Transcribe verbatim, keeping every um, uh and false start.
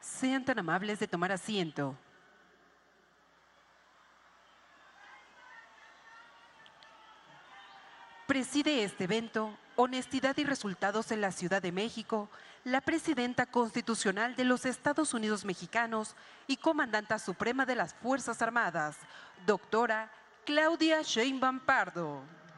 Sean tan amables de tomar asiento. Preside este evento, Honestidad y Resultados en la Ciudad de México, la Presidenta Constitucional de los Estados Unidos Mexicanos y Comandanta Suprema de las Fuerzas Armadas, doctora Claudia Sheinbaum Pardo.